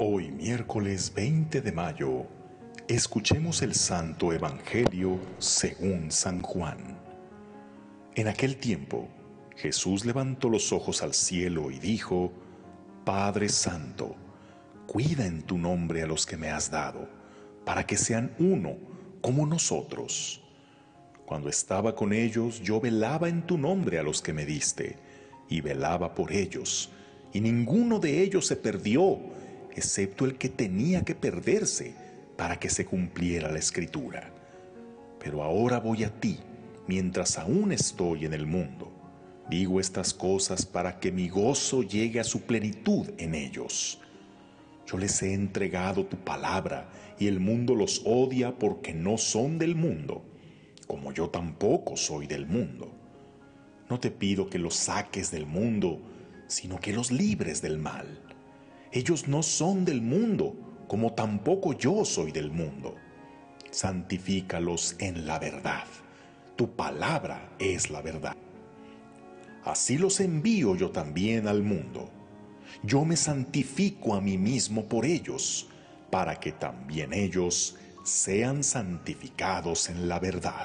Hoy, miércoles 20 de mayo, escuchemos el Santo Evangelio según San Juan. En aquel tiempo, Jesús levantó los ojos al cielo y dijo: Padre Santo, cuida en tu nombre a los que me has dado, para que sean uno como nosotros. Cuando estaba con ellos, yo velaba en tu nombre a los que me diste, y velaba por ellos, y ninguno de ellos se perdió, excepto el que tenía que perderse, para que se cumpliera la Escritura. Pero ahora voy a ti, mientras aún estoy en el mundo. Digo estas cosas para que mi gozo llegue a su plenitud en ellos. Yo les he entregado tu palabra, y el mundo los odia porque no son del mundo, como yo tampoco soy del mundo. No te pido que los saques del mundo, sino que los libres del mal. Ellos no son del mundo, como tampoco yo soy del mundo. Santifícalos en la verdad. Tu palabra es la verdad. Así los envío yo también al mundo. Yo me santifico a mí mismo por ellos, para que también ellos sean santificados en la verdad.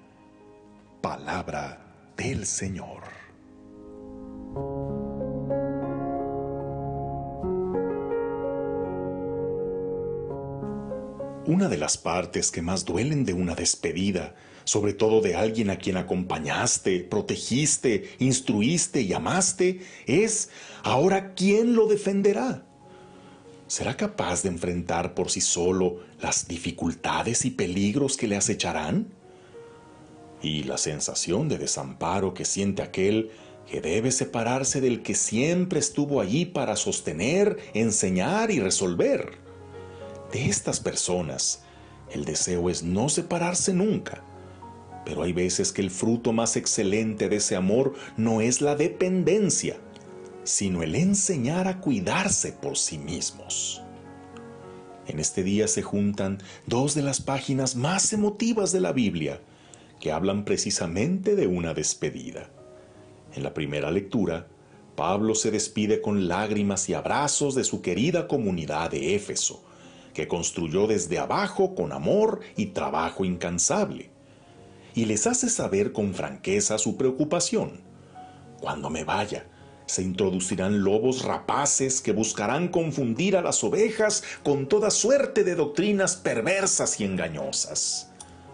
Palabra del Señor. Una de las partes que más duelen de una despedida, sobre todo de alguien a quien acompañaste, protegiste, instruiste y amaste, es: ¿ahora quién lo defenderá? ¿Será capaz de enfrentar por sí solo las dificultades y peligros que le acecharán? Y la sensación de desamparo que siente aquel que debe separarse del que siempre estuvo allí para sostener, enseñar y resolver. De estas personas, el deseo es no separarse nunca, pero hay veces que el fruto más excelente de ese amor no es la dependencia, sino el enseñar a cuidarse por sí mismos. En este día se juntan dos de las páginas más emotivas de la Biblia, que hablan precisamente de una despedida. En la primera lectura, Pablo se despide con lágrimas y abrazos de su querida comunidad de Éfeso, que construyó desde abajo con amor y trabajo incansable, y les hace saber con franqueza su preocupación. Cuando me vaya, se introducirán lobos rapaces que buscarán confundir a las ovejas con toda suerte de doctrinas perversas y engañosas.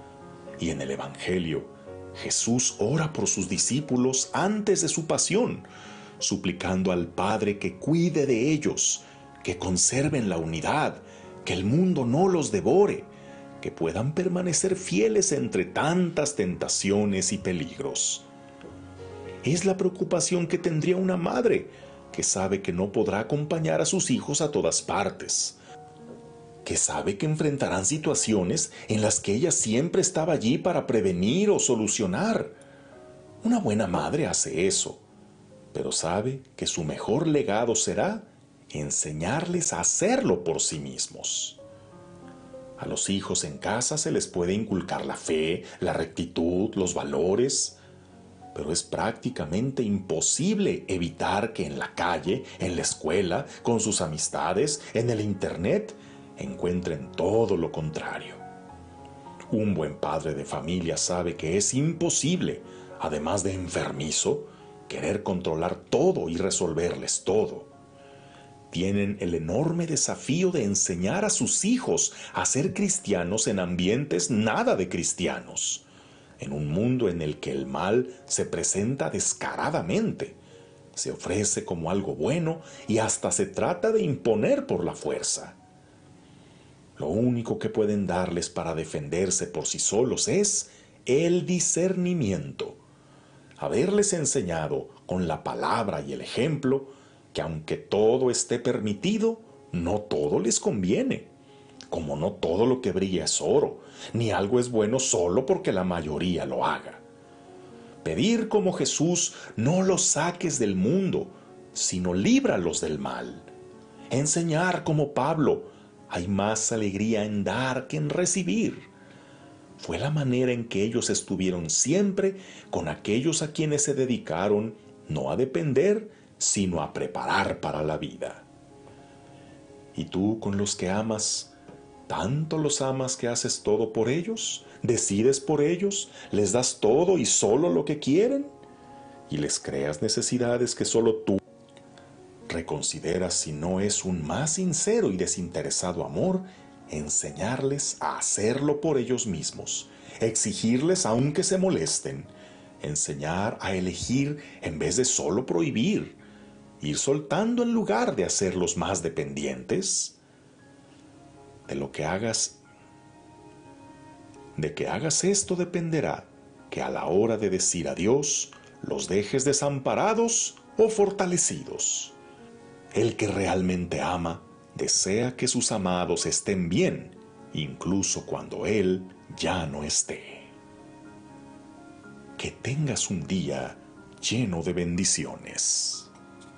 Y en el Evangelio, Jesús ora por sus discípulos antes de su pasión, suplicando al Padre que cuide de ellos, que conserven la unidad, que el mundo no los devore, que puedan permanecer fieles entre tantas tentaciones y peligros. Es la preocupación que tendría una madre que sabe que no podrá acompañar a sus hijos a todas partes, que sabe que enfrentarán situaciones en las que ella siempre estaba allí para prevenir o solucionar. Una buena madre hace eso, pero sabe que su mejor legado será enseñarles a hacerlo por sí mismos. A los hijos en casa se les puede inculcar la fe, la rectitud, los valores, pero es prácticamente imposible evitar que en la calle, en la escuela, con sus amistades, en el internet, encuentren todo lo contrario. Un buen padre de familia sabe que es imposible, además de enfermizo, querer controlar todo y resolverles todo. Tienen el enorme desafío de enseñar a sus hijos a ser cristianos en ambientes nada de cristianos, en un mundo en el que el mal se presenta descaradamente, se ofrece como algo bueno y hasta se trata de imponer por la fuerza. Lo único que pueden darles para defenderse por sí solos es el discernimiento. Haberles enseñado con la palabra y el ejemplo que aunque todo esté permitido, no todo les conviene. Como no todo lo que brilla es oro, ni algo es bueno solo porque la mayoría lo haga. Pedir como Jesús: no los saques del mundo, sino líbralos del mal. Enseñar como Pablo: hay más alegría en dar que en recibir. Fue la manera en que ellos estuvieron siempre con aquellos a quienes se dedicaron no a depender, sino a preparar para la vida. ¿Y tú con los que amas? ¿Tanto los amas que haces todo por ellos? ¿Decides por ellos? ¿Les das todo y solo lo que quieren? ¿Y les creas necesidades que solo tú reconsideras si no es un más sincero y desinteresado amor enseñarles a hacerlo por ellos mismos, exigirles aunque se molesten, enseñar a elegir en vez de solo prohibir, ir soltando en lugar de hacerlos más dependientes? De lo que hagas, de que hagas esto dependerá que a la hora de decir adiós los dejes desamparados o fortalecidos. El que realmente ama desea que sus amados estén bien, incluso cuando él ya no esté. Que tengas un día lleno de bendiciones.